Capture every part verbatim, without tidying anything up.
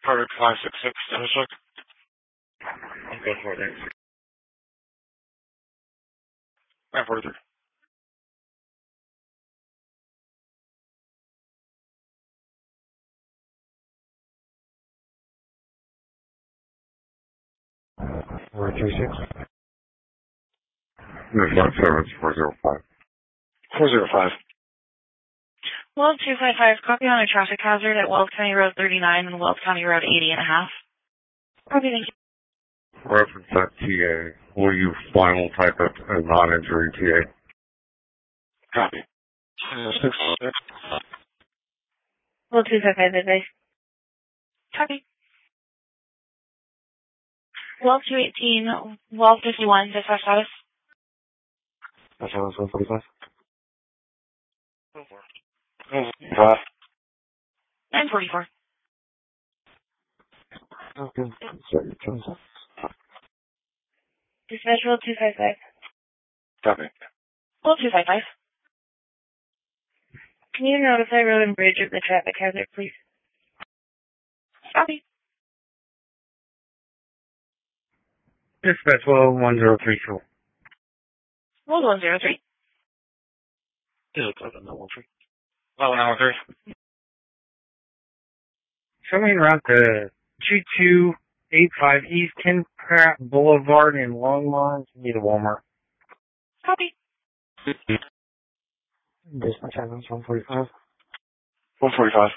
Carter five six six, status check. I'm going for it, thanks. nine forty-three. four three six. There's one seven four zero five. four zero five. Wells two five five, copy on a traffic hazard at Wells County Road thirty-nine and Wells County Road eighty and a half. Copy, thank you. Reference that T A. Will you final type it a non-injury T A? Copy. six six. Wells two five five, advice. Copy. Wells two eighteen, Wells fifty-one, dispatch status. That's how it's one forty-five. Five. nine forty-four. Okay. Sorry, turn off. Dispatch Wells two five five. Copy. Wells two five five. Can you notify Road and Bridge of the traffic hazard, please? Copy. Dispatch well one zero three two. Wells one zero three. Is it seven nine one three? eleven nine one three. Somebody around the two two eight five East Ken Pratt Boulevard in Longmont. Need a Walmart. Copy. Dispatch Evans one forty-five. one forty-five.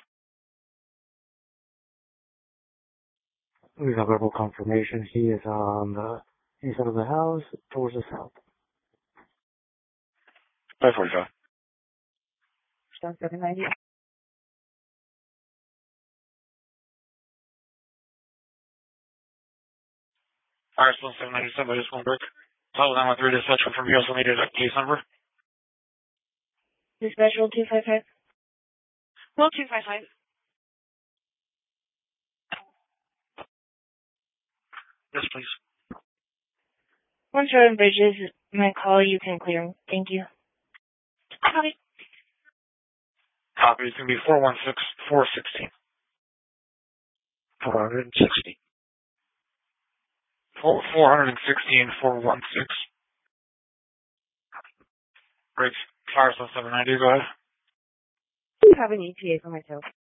We got verbal confirmation. He is on the inside of the house towards the south. five forty-five. Stone seven ninety. Alright, Stone seven ninety-seven, I just one break. Total nine one three, dispatch from you also needed a case number. Dispatch Wells two five five. Wells two five five. Yes, please. Once Road and Bridge is my call, you can clear. Thank you. Copy. Copy, it's going to be four one six, four sixteen. four hundred sixty. four hundred sixteen, four one six. Brakes, fire, seven ninety, go ahead. Do you have an E T A for myself?